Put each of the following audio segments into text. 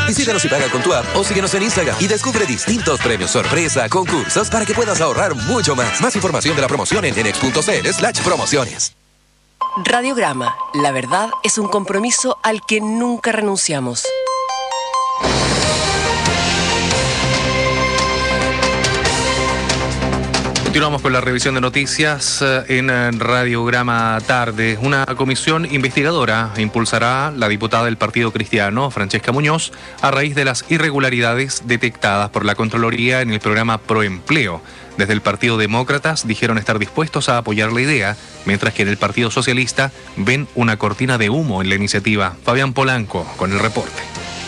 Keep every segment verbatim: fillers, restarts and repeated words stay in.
Visítanos y paga con tu app o síguenos en Instagram y descubre distintos premios sorpresa, concursos para que puedas ahorrar mucho más. Más información de la promoción en enex punto cl slash promociones. Radiograma. La verdad es un compromiso al que nunca renunciamos. Continuamos con la revisión de noticias en Radiograma Tarde. Una comisión investigadora impulsará la diputada del Partido Cristiano, Francesca Muñoz, a raíz de las irregularidades detectadas por la Contraloría en el programa Proempleo. Desde el Partido Demócratas dijeron estar dispuestos a apoyar la idea, mientras que en el Partido Socialista ven una cortina de humo en la iniciativa. Fabián Polanco con el reporte.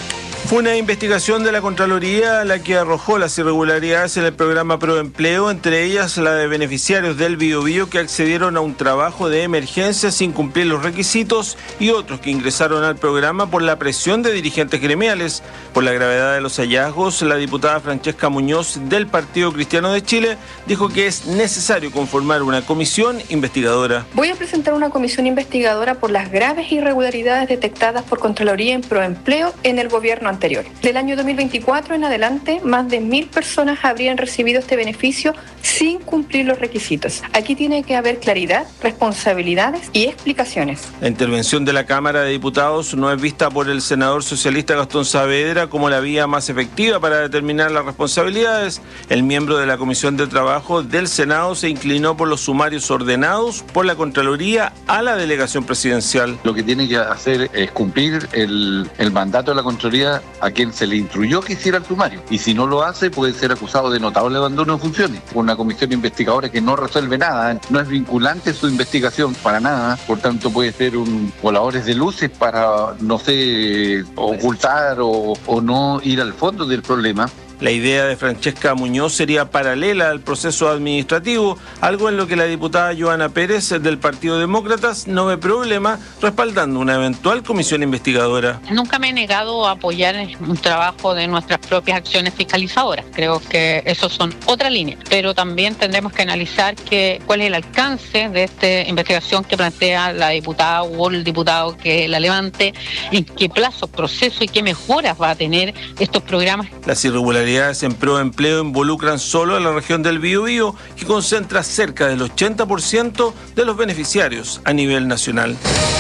Fue una investigación de la Contraloría la que arrojó las irregularidades en el programa Proempleo, entre ellas la de beneficiarios del Biobío que accedieron a un trabajo de emergencia sin cumplir los requisitos y otros que ingresaron al programa por la presión de dirigentes gremiales. Por la gravedad de los hallazgos, la diputada Francesca Muñoz del Partido Cristiano de Chile dijo que es necesario conformar una comisión investigadora. Voy a presentar una comisión investigadora por las graves irregularidades detectadas por Contraloría en Proempleo en el gobierno anterior. Del año dos mil veinticuatro en adelante, más de mil personas habrían recibido este beneficio sin cumplir los requisitos. Aquí tiene que haber claridad, responsabilidades y explicaciones. La intervención de la Cámara de Diputados no es vista por el senador socialista Gastón Saavedra como la vía más efectiva para determinar las responsabilidades. El miembro de la Comisión de Trabajo del Senado se inclinó por los sumarios ordenados por la Contraloría a la delegación presidencial. Lo que tiene que hacer es cumplir el, el mandato de la Contraloría a quien se le instruyó que hiciera el sumario. Y si no lo hace, puede ser acusado de notable abandono de funciones. Una comisión investigadora que no resuelve nada, no es vinculante su investigación para nada, por tanto puede ser un voladores de luces para, no sé, ocultar o, o no ir al fondo del problema. La idea de Francesca Muñoz sería paralela al proceso administrativo, algo en lo que la diputada Joana Pérez del Partido Demócratas no ve problema, respaldando una eventual comisión investigadora. Nunca me he negado a apoyar un trabajo de nuestras propias acciones fiscalizadoras. Creo que esos son otra línea, pero también tendremos que analizar que, cuál es el alcance de esta investigación que plantea la diputada o el diputado que la levante, en qué plazo, proceso y qué mejoras va a tener estos programas. Las irregularidades en Proempleo involucran solo a la región del Biobío, que concentra cerca del ochenta por ciento de los beneficiarios a nivel nacional.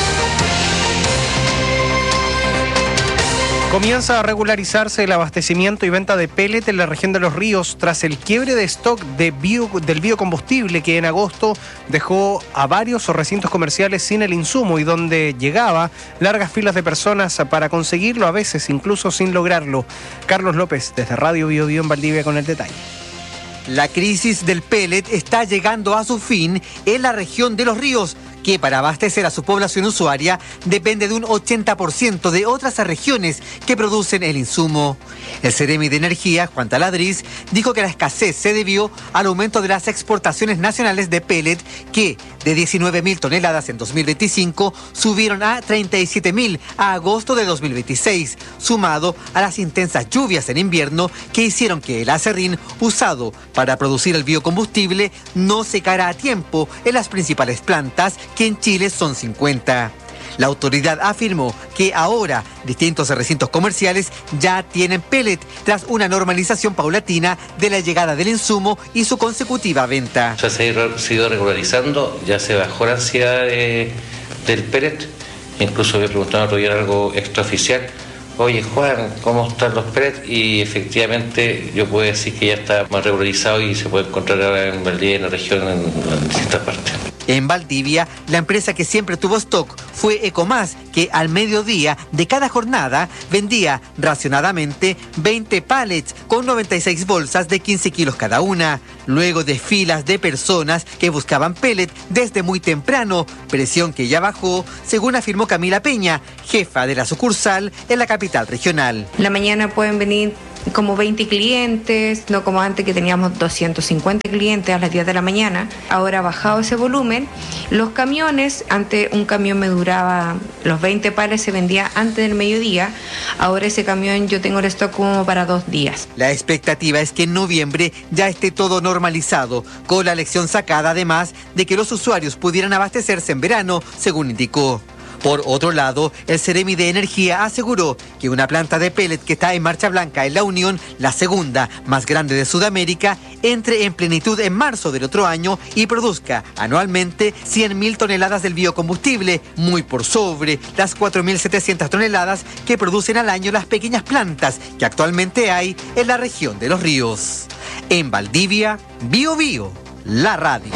Comienza a regularizarse el abastecimiento y venta de pellet en la región de Los Ríos tras el quiebre de stock de bio, del biocombustible que en agosto dejó a varios recintos comerciales sin el insumo y donde llegaba largas filas de personas para conseguirlo, a veces incluso sin lograrlo. Carlos López, desde Radio Bio Bio en Valdivia con el detalle. La crisis del pellet está llegando a su fin en la región de Los Ríos, que para abastecer a su población usuaria depende de un ochenta por ciento de otras regiones que producen el insumo. El Seremi de Energía, Juan Taladriz, dijo que la escasez se debió al aumento de las exportaciones nacionales de pellet, que de diecinueve mil toneladas en dos mil veinticinco subieron a treinta y siete mil a agosto de dos mil veintiséis, sumado a las intensas lluvias en invierno que hicieron que el acerrín usado para producir el biocombustible no secara a tiempo en las principales plantas, que en Chile son cincuenta. La autoridad afirmó que ahora distintos recintos comerciales ya tienen pellet tras una normalización paulatina de la llegada del insumo y su consecutiva venta. Ya se ha sido regularizando, ya se bajó la ansiedad de, del pellet. Incluso me preguntaron otro día algo extraoficial. Oye, Juan, ¿cómo están los pellets? Y efectivamente yo puedo decir que ya está más regularizado y se puede encontrar ahora en Valdivia, en la región, en, en distintas partes. En Valdivia, la empresa que siempre tuvo stock fue Ecomás, que al mediodía de cada jornada vendía racionadamente veinte pallets con noventa y seis bolsas de quince kilos cada una. Luego de filas de personas que buscaban pellet desde muy temprano, presión que ya bajó, según afirmó Camila Peña, jefa de la sucursal en la capital regional. En la mañana pueden venir como veinte clientes, no como antes que teníamos doscientos cincuenta clientes a las diez de la mañana. Ahora ha bajado ese volumen. Los camiones, antes un camión me duraba, los veinte pares se vendía antes del mediodía. Ahora ese camión yo tengo el stock como para dos días. La expectativa es que en noviembre ya esté todo normalizado, con la lección sacada además de que los usuarios pudieran abastecerse en verano, según indicó. Por otro lado, el Ceremi de Energía aseguró que una planta de pellet que está en marcha blanca en La Unión, la segunda más grande de Sudamérica, entre en plenitud en marzo del otro año y produzca anualmente cien mil toneladas del biocombustible, muy por sobre las cuatro mil setecientas toneladas que producen al año las pequeñas plantas que actualmente hay en la región de Los Ríos. En Valdivia, Bio Bio, la radio.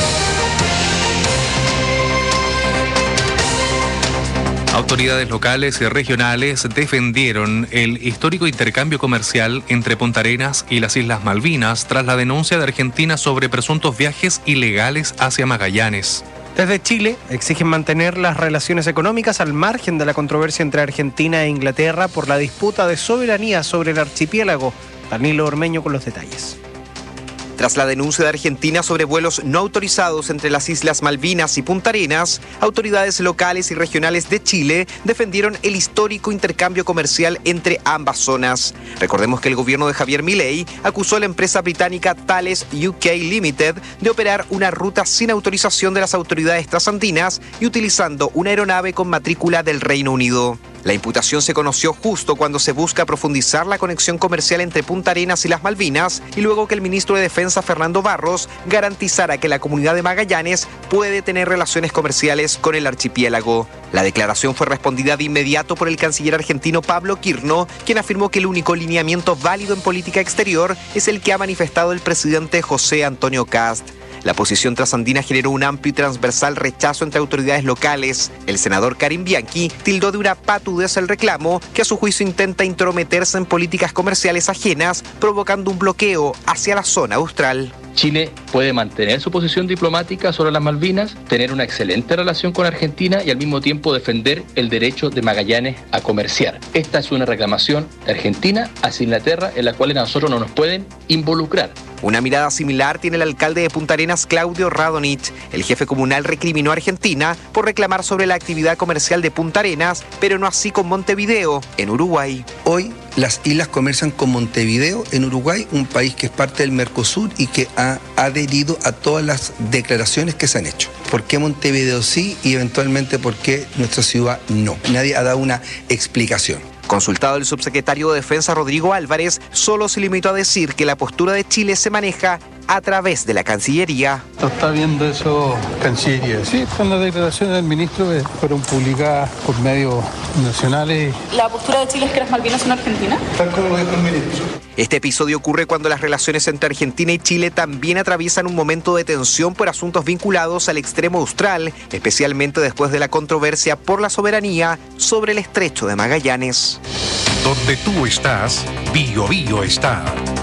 Autoridades locales y regionales defendieron el histórico intercambio comercial entre Punta Arenas y las Islas Malvinas tras la denuncia de Argentina sobre presuntos viajes ilegales hacia Magallanes. Desde Chile exigen mantener las relaciones económicas al margen de la controversia entre Argentina e Inglaterra por la disputa de soberanía sobre el archipiélago. Danilo Ormeño con los detalles. Tras la denuncia de Argentina sobre vuelos no autorizados entre las Islas Malvinas y Punta Arenas, autoridades locales y regionales de Chile defendieron el histórico intercambio comercial entre ambas zonas. Recordemos que el gobierno de Javier Milei acusó a la empresa británica Thales U K Limited de operar una ruta sin autorización de las autoridades trasandinas y utilizando una aeronave con matrícula del Reino Unido. La imputación se conoció justo cuando se busca profundizar la conexión comercial entre Punta Arenas y las Malvinas y luego que el ministro de Defensa, Fernando Barros, garantizara que la comunidad de Magallanes puede tener relaciones comerciales con el archipiélago. La declaración fue respondida de inmediato por el canciller argentino Pablo Quirno, quien afirmó que el único lineamiento válido en política exterior es el que ha manifestado el presidente José Antonio Kast. La posición trasandina generó un amplio y transversal rechazo entre autoridades locales. El senador Karim Bianchi tildó de una patudez el reclamo que a su juicio intenta intrometerse en políticas comerciales ajenas, provocando un bloqueo hacia la zona austral. Chile puede mantener su posición diplomática sobre las Malvinas, tener una excelente relación con Argentina y al mismo tiempo defender el derecho de Magallanes a comerciar. Esta es una reclamación de Argentina hacia Inglaterra en la cual a nosotros no nos pueden involucrar. Una mirada similar tiene el alcalde de Punta Arenas, Claudio Radonich. El jefe comunal recriminó a Argentina por reclamar sobre la actividad comercial de Punta Arenas, pero no así con Montevideo, en Uruguay. Hoy las islas comercian con Montevideo, en Uruguay, un país que es parte del Mercosur y que ha adherido a todas las declaraciones que se han hecho. ¿Por qué Montevideo sí y eventualmente por qué nuestra ciudad no? Nadie ha dado una explicación. Consultado el subsecretario de Defensa Rodrigo Álvarez, solo se limitó a decir que la postura de Chile se maneja a través de la Cancillería. ¿No está viendo eso Cancillería? Sí, con las declaraciones del ministro que fueron publicadas por medios nacionales. ¿La postura de Chile es que las Malvinas son argentinas? Tal como lo dijo el ministro. Este episodio ocurre cuando las relaciones entre Argentina y Chile también atraviesan un momento de tensión por asuntos vinculados al extremo austral, especialmente después de la controversia por la soberanía sobre el estrecho de Magallanes. Donde tú estás, Bio Bio está.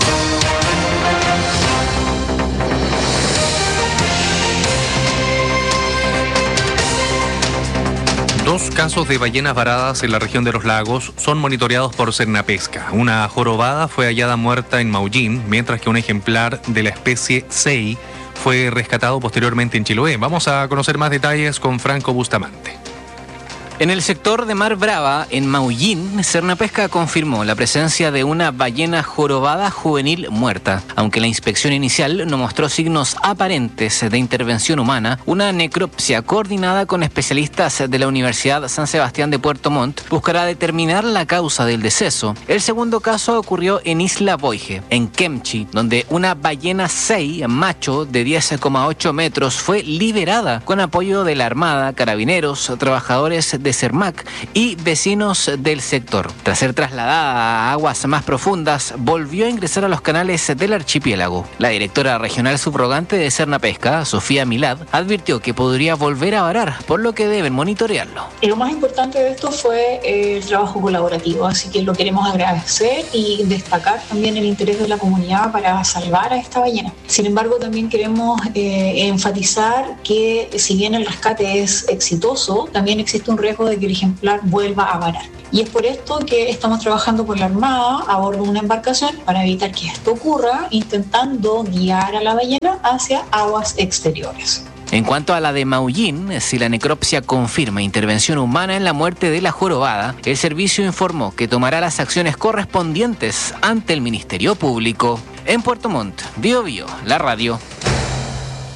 Dos casos de ballenas varadas en la región de los lagos son monitoreados por Cernapesca. Una jorobada fue hallada muerta en Maullín, mientras que un ejemplar de la especie sei fue rescatado posteriormente en Chiloé. Vamos a conocer más detalles con Franco Bustamante. En el sector de Mar Brava, en Maullín, Cernapesca confirmó la presencia de una ballena jorobada juvenil muerta. Aunque la inspección inicial no mostró signos aparentes de intervención humana, una necropsia coordinada con especialistas de la Universidad San Sebastián de Puerto Montt buscará determinar la causa del deceso. El segundo caso ocurrió en Isla Boige, en Kemchi, donde una ballena sei macho de diez coma ocho metros fue liberada con apoyo de la Armada, carabineros, trabajadores de Cermac y vecinos del sector. Tras ser trasladada a aguas más profundas, volvió a ingresar a los canales del archipiélago. La directora regional subrogante de Cernapesca, Sofía Milad, advirtió que podría volver a varar, por lo que deben monitorearlo. Y lo más importante de esto fue el trabajo colaborativo, así que lo queremos agradecer y destacar también el interés de la comunidad para salvar a esta ballena. Sin embargo, también queremos eh, enfatizar que si bien el rescate es exitoso, también existe un riesgo de que el ejemplar vuelva a varar. Y es por esto que estamos trabajando con la Armada a bordo de una embarcación para evitar que esto ocurra, intentando guiar a la ballena hacia aguas exteriores. En cuanto a la de Maullín, si la necropsia confirma intervención humana en la muerte de la jorobada, el servicio informó que tomará las acciones correspondientes ante el Ministerio Público. En Puerto Montt, Bio Bio, la radio.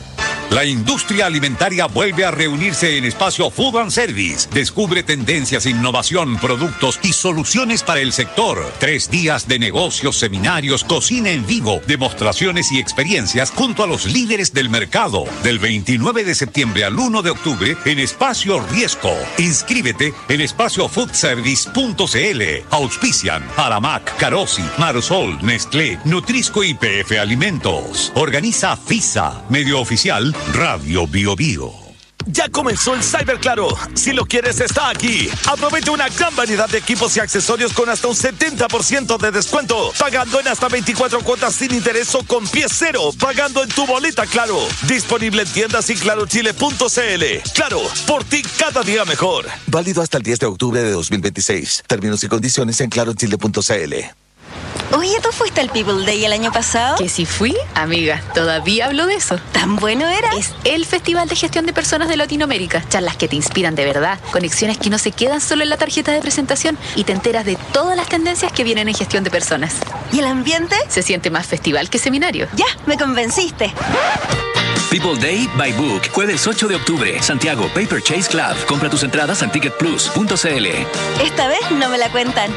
La industria alimentaria vuelve a reunirse en Espacio Food and Service. Descubre tendencias, innovación, productos y soluciones para el sector. Tres días de negocios, seminarios, cocina en vivo, demostraciones y experiencias junto a los líderes del mercado. Del veintinueve de septiembre al uno de octubre en Espacio Riesco. Inscríbete en espacio food service punto c l. Auspician Aramac, Carosi, Marsol, Nestlé, Nutrisco y P F Alimentos. Organiza FISA, medio oficial Radio Bio Bio. Ya comenzó el Cyber Claro. Si lo quieres, está aquí. Aprovecha una gran variedad de equipos y accesorios con hasta un setenta por ciento de descuento. Pagando en hasta veinticuatro cuotas sin interés o con pie cero. Pagando en tu boleta Claro. Disponible en tiendas y claro chile punto c l. Claro, por ti cada día mejor. Válido hasta el diez de octubre de dos mil veintiséis. Términos y condiciones en claro chile punto c l. Oye, ¿tú fuiste al People Day el año pasado? Que si fui, amiga, todavía hablo de eso. ¿Tan bueno era? Es el Festival de Gestión de Personas de Latinoamérica. Charlas que te inspiran de verdad, conexiones que no se quedan solo en la tarjeta de presentación y te enteras de todas las tendencias que vienen en gestión de personas. ¿Y el ambiente? Se siente más festival que seminario. Ya, me convenciste. People Day by Book, jueves ocho de octubre, Santiago Paper Chase Club. Compra tus entradas en ticket plus punto c l. Esta vez no me la cuentan.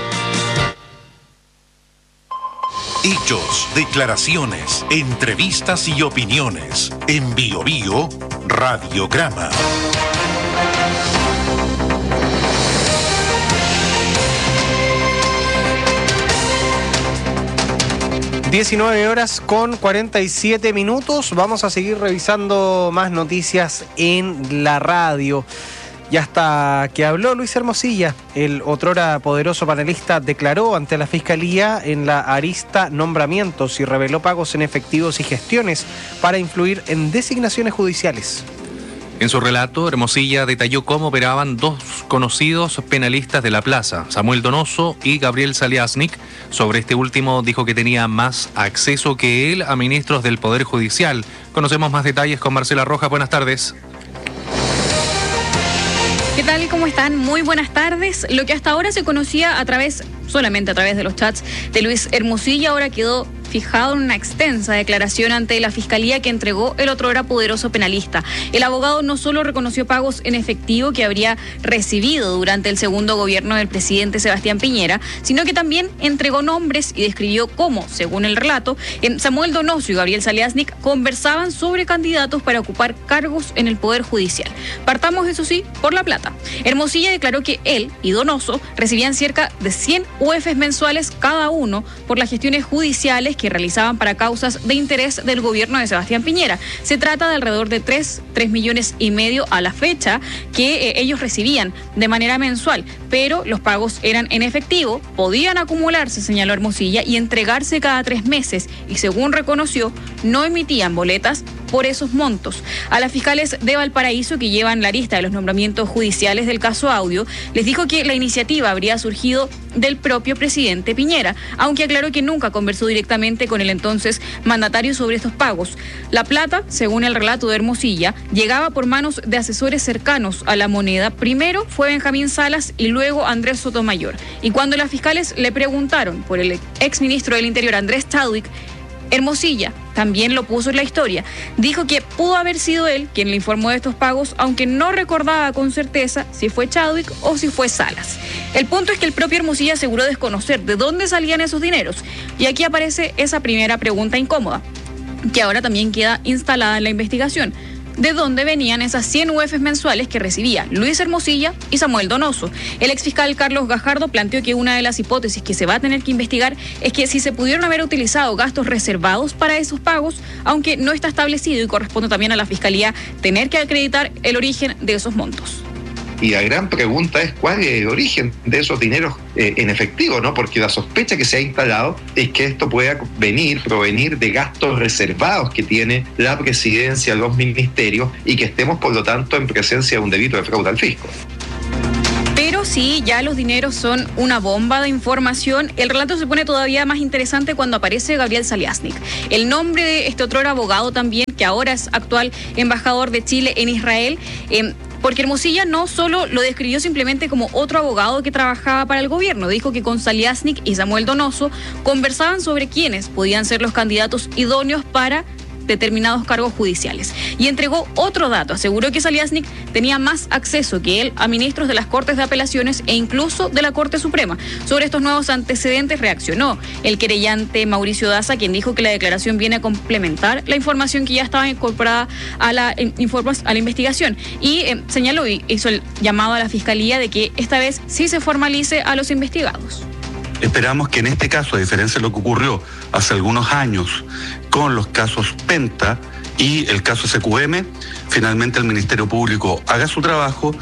Hechos, declaraciones, entrevistas y opiniones. En Bio Bio, Radiograma. diecinueve horas con cuarenta y siete minutos. Vamos a seguir revisando más noticias en la radio. Y hasta que habló Luis Hermosilla, el otrora poderoso panelista, declaró ante la Fiscalía en la arista nombramientos y reveló pagos en efectivos y gestiones para influir en designaciones judiciales. En su relato, Hermosilla detalló cómo operaban dos conocidos penalistas de la plaza, Samuel Donoso y Gabriel Saliasnik. Sobre este último dijo que tenía más acceso que él a ministros del Poder Judicial. Conocemos más detalles con Marcela Rojas. Buenas tardes. ¿Qué tal? ¿Cómo están? Muy buenas tardes. Lo que hasta ahora se conocía a través, solamente a través de los chats de Luis Hermosilla, ahora quedó fijado en una extensa declaración ante la Fiscalía que entregó el otrora poderoso penalista. El abogado no solo reconoció pagos en efectivo que habría recibido durante el segundo gobierno del presidente Sebastián Piñera, sino que también entregó nombres y describió cómo, según el relato, Samuel Donoso y Gabriel Saliasnik conversaban sobre candidatos para ocupar cargos en el Poder Judicial. Partamos, eso sí, por la plata. Hermosilla declaró que él y Donoso recibían cerca de cien U Efes mensuales cada uno por las gestiones judiciales que realizaban para causas de interés del gobierno de Sebastián Piñera. Se trata de alrededor de tres, tres millones y medio a la fecha que eh, ellos recibían de manera mensual, pero los pagos eran en efectivo, podían acumularse, señaló Hermosilla, y entregarse cada tres meses, y según reconoció, no emitían boletas por esos montos. A las fiscales de Valparaíso, que llevan la lista de los nombramientos judiciales del caso Audio, les dijo que la iniciativa habría surgido del propio presidente Piñera, aunque aclaró que nunca conversó directamente con el entonces mandatario sobre estos pagos. La plata, según el relato de Hermosilla, llegaba por manos de asesores cercanos a la moneda. Primero fue Benjamín Salas y luego Andrés Sotomayor. Y cuando las fiscales le preguntaron por el exministro del Interior, Andrés Chadwick, Hermosilla también lo puso en la historia. Dijo que pudo haber sido él quien le informó de estos pagos, aunque no recordaba con certeza si fue Chadwick o si fue Salas. El punto es que el propio Hermosilla aseguró desconocer de dónde salían esos dineros. Y aquí aparece esa primera pregunta incómoda, que ahora también queda instalada en la investigación. ¿De dónde venían esas cien U Efes mensuales que recibía Luis Hermosilla y Samuel Donoso? El exfiscal Carlos Gajardo planteó que una de las hipótesis que se va a tener que investigar es que si se pudieron haber utilizado gastos reservados para esos pagos, aunque no está establecido y corresponde también a la Fiscalía tener que acreditar el origen de esos montos. Y la gran pregunta es cuál es el origen de esos dineros eh, en efectivo, ¿no? Porque la sospecha que se ha instalado es que esto pueda venir, provenir de gastos reservados que tiene la presidencia, los ministerios, y que estemos, por lo tanto, en presencia de un delito de fraude al fisco. Pero sí, ya los dineros son una bomba de información. El relato se pone todavía más interesante cuando aparece Gabriel Saliasnik. El nombre de este otro abogado también, que ahora es actual embajador de Chile en Israel, eh, porque Hermosilla no solo lo describió simplemente como otro abogado que trabajaba para el gobierno, dijo que con Saliasnik y Samuel Donoso conversaban sobre quiénes podían ser los candidatos idóneos para determinados cargos judiciales. Y entregó otro dato, aseguró que Zaliaznik tenía más acceso que él a ministros de las Cortes de Apelaciones e incluso de la Corte Suprema. Sobre estos nuevos antecedentes reaccionó el querellante Mauricio Daza, quien dijo que la declaración viene a complementar la información que ya estaba incorporada a la, eh, a la investigación y eh, señaló y hizo el llamado a la Fiscalía de que esta vez sí se formalice a los investigados. Esperamos que en este caso, a diferencia de lo que ocurrió hace algunos años con los casos Penta y el caso S Q M, finalmente el Ministerio Público haga su trabajo.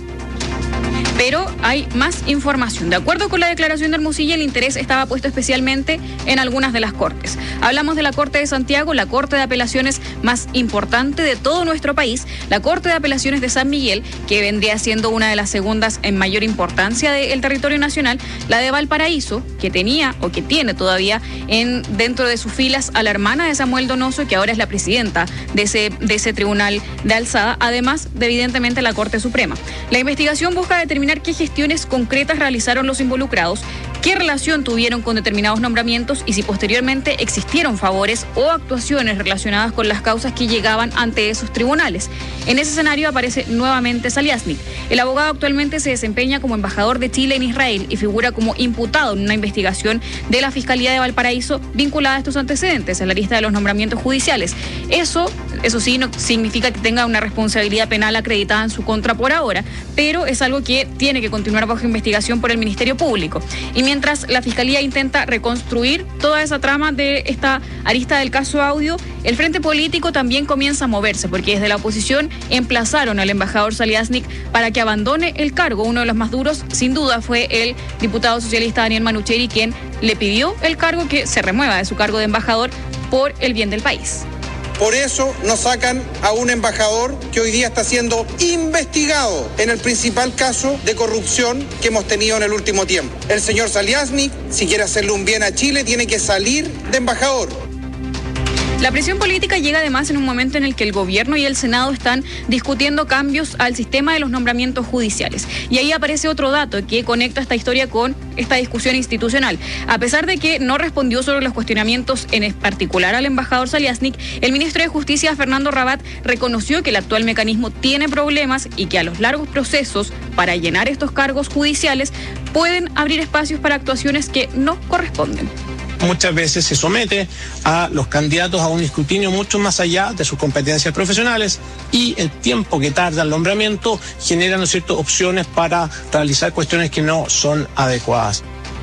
Pero hay más información. De acuerdo con la declaración de Hermosilla, el interés estaba puesto especialmente en algunas de las cortes. Hablamos de la Corte de Santiago, la Corte de Apelaciones más importante de todo nuestro país, la Corte de Apelaciones de San Miguel, que vendría siendo una de las segundas en mayor importancia del territorio nacional, la de Valparaíso, que tenía o que tiene todavía en dentro de sus filas a la hermana de Samuel Donoso, que ahora es la presidenta de ese, de ese tribunal de alzada, además de evidentemente la Corte Suprema. La investigación busca determinar qué gestiones concretas realizaron los involucrados, qué relación tuvieron con determinados nombramientos y si posteriormente existieron favores o actuaciones relacionadas con las causas que llegaban ante esos tribunales. En ese escenario aparece nuevamente Zaliaznik. El abogado actualmente se desempeña como embajador de Chile en Israel y figura como imputado en una investigación de la Fiscalía de Valparaíso vinculada a estos antecedentes en la lista de los nombramientos judiciales. Eso, eso sí, no significa que tenga una responsabilidad penal acreditada en su contra por ahora, pero es algo que tiene que continuar bajo investigación por el Ministerio Público. Y mientras la Fiscalía intenta reconstruir toda esa trama de esta arista del caso Audio, el Frente Político también comienza a moverse, porque desde la oposición emplazaron al embajador Zaliaznik para que abandone el cargo. Uno de los más duros, sin duda, fue el diputado socialista Daniel Manucheri, quien le pidió el cargo, que se remueva de su cargo de embajador por el bien del país. Por eso nos sacan a un embajador que hoy día está siendo investigado en el principal caso de corrupción que hemos tenido en el último tiempo. El señor Zaliaznik, si quiere hacerle un bien a Chile, tiene que salir de embajador. La presión política llega además en un momento en el que el gobierno y el Senado están discutiendo cambios al sistema de los nombramientos judiciales. Y ahí aparece otro dato que conecta esta historia con esta discusión institucional. A pesar de que no respondió sobre los cuestionamientos en particular al embajador Zaliaznik, el ministro de Justicia, Fernando Rabat, reconoció que el actual mecanismo tiene problemas y que a los largos procesos para llenar estos cargos judiciales pueden abrir espacios para actuaciones que no corresponden. Muchas veces se somete a los candidatos a un escrutinio mucho más allá de sus competencias profesionales y el tiempo que tarda el nombramiento genera, ¿no es cierto?, opciones para realizar cuestiones que no son adecuadas.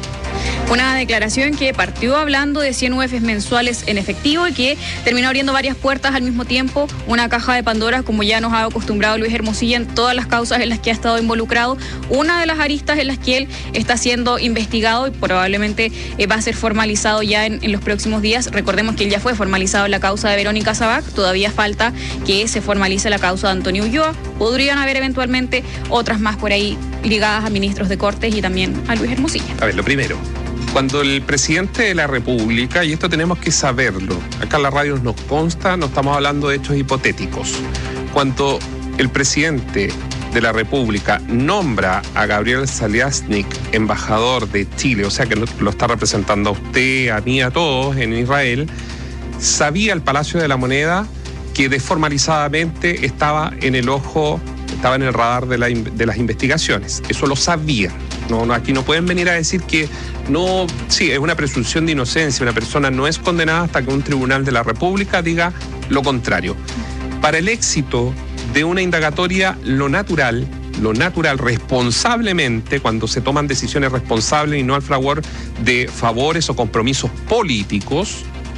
Una declaración que partió hablando de cien U Efes mensuales en efectivo y que terminó abriendo varias puertas al mismo tiempo, una caja de Pandora, como ya nos ha acostumbrado Luis Hermosilla en todas las causas en las que ha estado involucrado, una de las aristas en las que él está siendo investigado y probablemente eh, va a ser formalizado ya en, en los próximos días. Recordemos que él ya fue formalizado en la causa de Verónica Sabac, todavía falta que se formalice la causa de Antonio Ulloa. Podrían haber eventualmente otras más por ahí ligadas a ministros de Cortes y también a Luis Hermosilla. A ver, lo primero, cuando el presidente de la República, y esto tenemos que saberlo, acá en la radio nos consta, no estamos hablando de hechos hipotéticos, cuando el presidente de la República nombra a Gabriel Zaliaznik embajador de Chile, o sea que lo, lo está representando a usted, a mí, a todos en Israel, sabía el Palacio de la Moneda que desformalizadamente estaba en el ojo, estaba en el radar de, la, de las investigaciones. Eso lo sabían. No, no, aquí no pueden venir a decir que no, sí, es una presunción de inocencia, una persona no es condenada hasta que un tribunal de la República diga lo contrario. Para el éxito de una indagatoria, lo natural, lo natural, responsablemente, cuando se toman decisiones responsables y no al fragor de favores o compromisos políticos,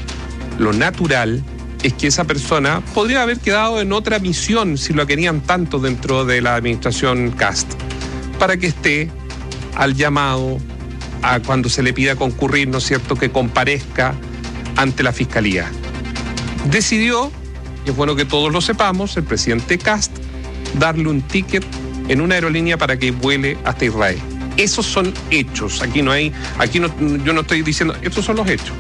lo natural es que esa persona podría haber quedado en otra misión si lo querían tanto dentro de la administración Kast, para que esté al llamado a cuando se le pida concurrir, ¿no es cierto?, que comparezca ante la Fiscalía. Decidió, y es bueno que todos lo sepamos, el presidente Kast, darle un ticket en una aerolínea para que vuele hasta Israel. Esos son hechos. Aquí no hay, aquí no, yo no estoy diciendo, estos son los hechos.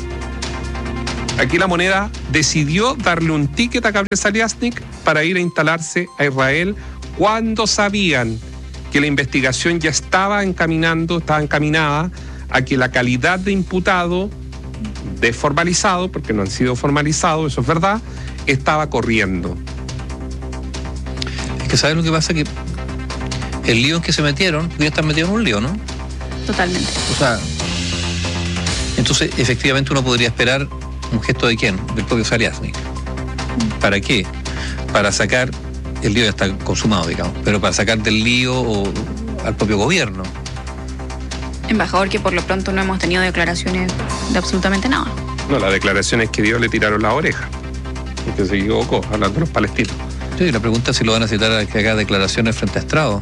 Aquí La Moneda decidió darle un ticket a Gabriel Zaliaznik para ir a instalarse a Israel cuando sabían que la investigación ya estaba encaminando, estaba encaminada a que la calidad de imputado desformalizado, porque no han sido formalizados, eso es verdad, estaba corriendo. Es que ¿sabes lo que pasa? Que el lío en que se metieron, ya están metidos en un lío, ¿no? Totalmente. O sea, entonces efectivamente uno podría esperar un gesto de quién, del propio Saliasnik. ¿Para qué? Para sacar, el lío ya está consumado, digamos, pero para sacar del lío o, al propio gobierno. Embajador, que por lo pronto no hemos tenido declaraciones de absolutamente nada. No, las declaraciones que dio le tiraron la oreja, porque se equivocó hablando de los palestinos. Sí, la pregunta es si lo van a citar a que haga declaraciones frente a Estrado.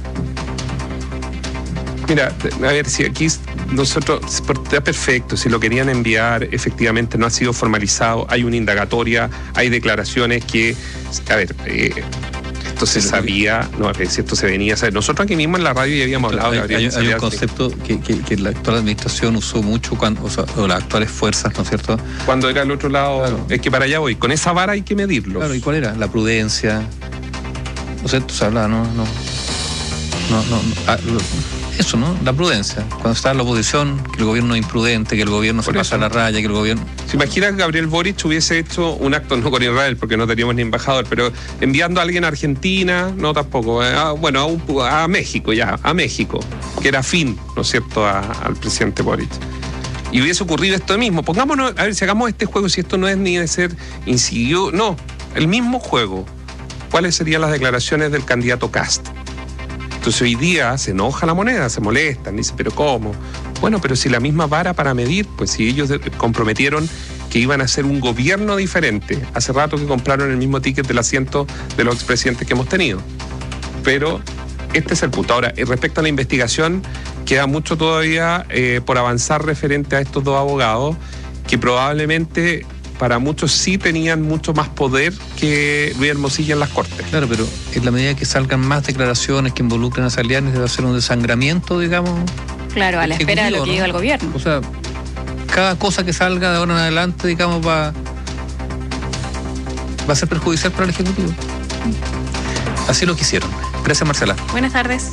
Mira, a ver, si aquí nosotros, está perfecto, si lo querían enviar, efectivamente no ha sido formalizado, hay una indagatoria, hay declaraciones que, a ver, eh, esto se sabía, no, si esto se venía a saber. Nosotros aquí mismo en la radio ya habíamos hablado de Gabriel. Hay, hay un concepto que, que, que la actual administración usó mucho, cuando, o, sea, o las actuales fuerzas, ¿no es cierto? Cuando era el otro lado, claro. Es que para allá voy, con esa vara hay que medirlo. Claro, ¿y cuál era? La prudencia. No sé, se hablaba, no, no, no, no, no ah, lo, eso, ¿no? La prudencia. Cuando está en la oposición, que el gobierno es imprudente, que el gobierno se pasa a la raya, que el gobierno... ¿Se imagina que Gabriel Boric hubiese hecho un acto, no con Israel, porque no teníamos ni embajador, pero enviando a alguien a Argentina, no tampoco, eh, a, bueno, a, un, a México ya, a México, que era afín, ¿no es cierto?, a, al presidente Boric. Y hubiese ocurrido esto mismo. Pongámonos, a ver, si hagamos este juego, si esto no es ni de ser incidió, no, el mismo juego. ¿Cuáles serían las declaraciones del candidato Kast? Entonces hoy día se enoja la moneda, se molestan, dicen, ¿pero cómo? Bueno, pero si la misma vara para medir, pues si ellos comprometieron que iban a hacer un gobierno diferente, hace rato que compraron el mismo ticket del asiento de los expresidentes que hemos tenido. Pero este es el punto. Ahora, respecto a la investigación, queda mucho todavía eh, por avanzar referente a estos dos abogados, que probablemente... para muchos sí tenían mucho más poder que Luis Hermosilla en las Cortes. Claro, pero en la medida que salgan más declaraciones que involucren a Saliasnik, debe ser un desangramiento, digamos. Claro, a la espera de lo que diga el gobierno. O sea, cada cosa que salga de ahora en adelante, digamos, va, va a ser perjudicial para el Ejecutivo. Así lo quisieron. Gracias, Marcela. Buenas tardes.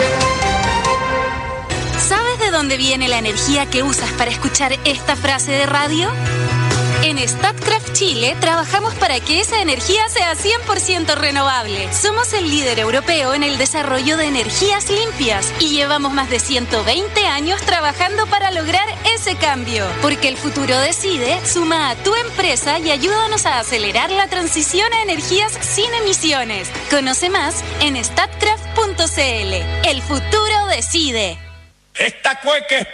¿Sabes de dónde viene la energía que usas para escuchar esta frase de radio? En Statkraft Chile trabajamos para que esa energía sea cien por ciento renovable. Somos el líder europeo en el desarrollo de energías limpias y llevamos más de ciento veinte años trabajando para lograr ese cambio. Porque el futuro decide, suma a tu empresa y ayúdanos a acelerar la transición a energías sin emisiones. Conoce más en statkraft punto c l. El futuro decide. Esta cueca es